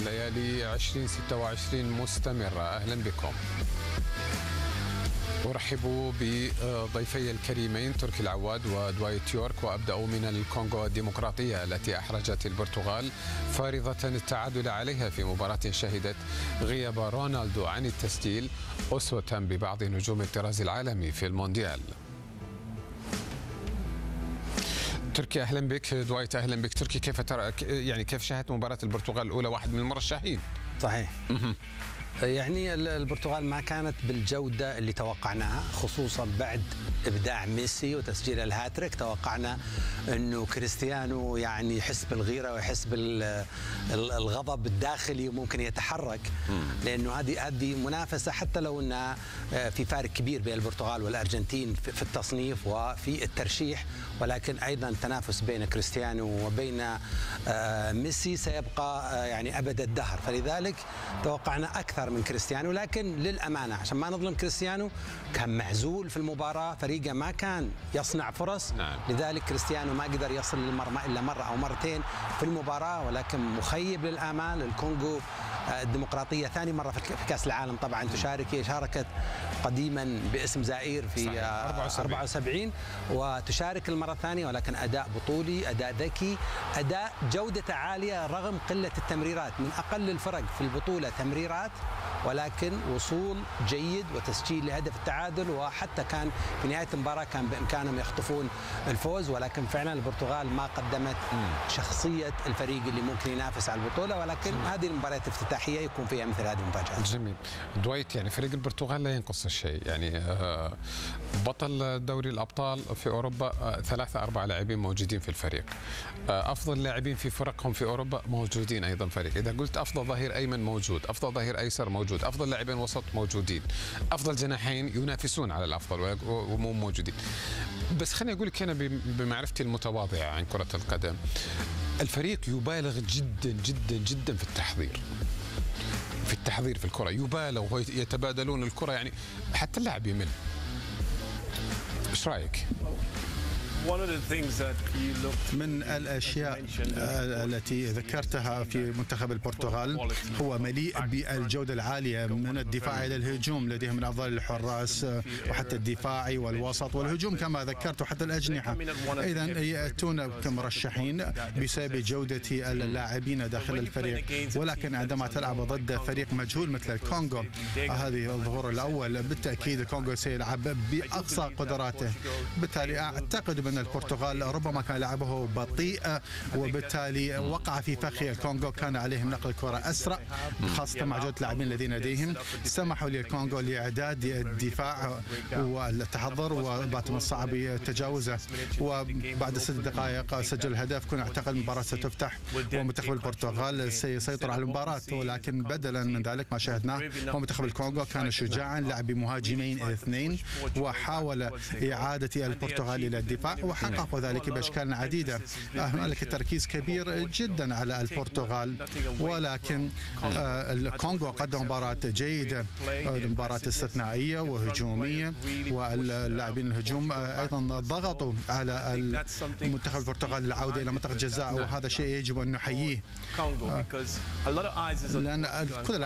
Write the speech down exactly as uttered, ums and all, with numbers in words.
ليالي ألفين وستة وعشرين مستمرة. أهلا بكم. أرحب بضيفي الكريمين تركي العواد ودوايت يورك، وأبدأ من الكونغو الديمقراطية التي أحرجت البرتغال فارضة التعادل عليها في مباراة شهدت غياب رونالدو عن التسجيل أسوة ببعض نجوم الطراز العالمي في المونديال. تركي أهلا بك. دوايت أهلا بك. تركي، كيف ترى يعني كيف شاهدت مباراة البرتغال الأولى، واحد من المرشحين؟ صحيح. يعني البرتغال ما كانت بالجودة اللي توقعناها، خصوصا بعد إبداع ميسي وتسجيل الهاتريك. توقعنا أنه كريستيانو يعني يحس بالغيرة ويحس بالغضب الداخلي وممكن يتحرك، لأنه هذه هذه منافسة حتى لو أنها في فارق كبير بين البرتغال والأرجنتين في التصنيف وفي الترشيح، ولكن أيضا تنافس بين كريستيانو وبين ميسي سيبقى يعني أبد الدهر. فلذلك توقعنا أكثر من كريستيانو، لكن للأمانة عشان ما نظلم كريستيانو كان معزول في المباراة، فريقه ما كان يصنع فرص. نعم. لذلك كريستيانو ما قدر يصل للمرمى إلا مرة أو مرتين في المباراة، ولكن مخيب للآمال. الكونغو الديمقراطية ثاني مرة في كأس العالم طبعا تشارك، هي شاركت قديما باسم زائر في أربعة وسبعين وتشارك المرة الثانية، ولكن أداء بطولي، أداء ذكي، أداء جودته عالية رغم قلة التمريرات. من أقل الفرق في البطولة تمريرات، ولكن وصول جيد وتسجيل لهدف التعادل، وحتى كان في نهاية المباراة كان بإمكانهم يخطفون الفوز. ولكن فعلا البرتغال ما قدمت شخصية الفريق اللي ممكن ينافس على البطولة، ولكن هذه المباريات الافتتاحية يكون فيها مثل هذه المفاجآت. جميل. دوايت، يعني فريق البرتغال لا ينقص الشيء، يعني بطل دوري الأبطال في أوروبا، ثلاثة أربعة لاعبين موجودين في الفريق، أفضل لاعبين في فرقهم في أوروبا موجودين أيضا فريق. إذا قلت أفضل ظهير أيمن موجود، أفضل ظهير أيسر موجود، أفضل لاعبين وسط موجودين، أفضل جناحين ينافسون على الأفضل ومو موجودين. بس خليني أقول لك أنا بمعرفتي المتواضعة عن كرة القدم، الفريق يبالغ جدا جدا جدا في التحضير في التحضير في الكرة، يبالغ ويتبادلون الكرة، يعني حتى اللاعب يمل. ايش رايك؟ من الأشياء التي ذكرتها في منتخب البرتغال هو مليء بالجودة العالية من الدفاع إلى الهجوم، لديهم من أفضل الحراس وحتى الدفاعي والوسط والهجوم كما ذكرت، وحتى الأجنحة. إذا يأتون كمرشحين بسبب جودة اللاعبين داخل الفريق، ولكن عندما تلعب ضد فريق مجهول مثل الكونغو، هذه الظهور الأول بالتأكيد الكونغو سيلعب بأقصى قدراته. بالتالي أعتقد أن البرتغال ربما كان لعبه بطيء، وبالتالي وقع في فخ الكونغو، كان عليهم نقل الكرة أسرع خاصة مع جودة اللاعبين الذين لديهم. سمحوا للكونغو لإعداد الدفاع والتحضر، وبات من الصعب تجاوزه، وبعد ست دقائق سجل الهدف. كنا أعتقد المباراة ستفتح ومنتخب البرتغال سيسيطر على المباراة، ولكن بدلا من ذلك ما شاهدناه ومنتخب الكونغو كان شجاعا، لعب بمهاجمين اثنين وحاول إعادة البرتغال إلى الدفاع وحققوا ذلك بأشكال عديدة. هنالك تركيز كبير جدا على البرتغال، ولكن الكونغو قدم مباراة جيدة، مباراة استثنائية وهجومية، واللاعبين الهجوم أيضا ضغطوا على المنتخب البرتغال للعودة إلى منطقة الجزاء، وهذا شيء يجب أن نحييه، لأن كل